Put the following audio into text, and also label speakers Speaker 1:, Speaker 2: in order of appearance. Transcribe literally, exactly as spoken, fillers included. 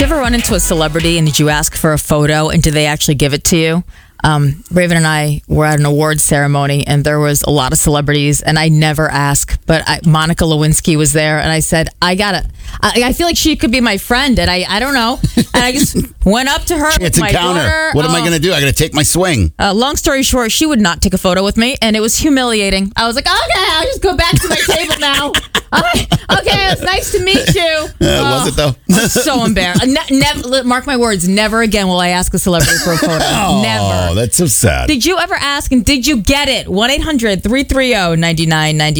Speaker 1: you ever run into a celebrity and did you ask for a photo and did they actually give it to you? Um, Raven and I were at an awards ceremony and there was a lot of celebrities and I never ask, but I, Monica Lewinsky was there and I said, I gotta, I, I feel like she could be my friend and I, I don't know. And I just went up to her
Speaker 2: It's
Speaker 1: with my
Speaker 2: encounter.
Speaker 1: daughter.
Speaker 2: What am I
Speaker 1: Oh.
Speaker 2: going to do? I got to take my swing.
Speaker 1: Uh, long story short, she would not take a photo with me, and it was humiliating. I was like, okay, I'll just go back to my table now. Okay, okay, it's nice to meet you.
Speaker 2: Uh,
Speaker 1: Oh,
Speaker 2: was it though?
Speaker 1: I'm so embarrassed. Ne- never, mark my words, never again will I ask a celebrity for a photo.
Speaker 2: Oh,
Speaker 1: Never.
Speaker 2: that's so sad.
Speaker 1: Did you ever ask, and did you get it? one eight hundred three three zero nine nine nine nine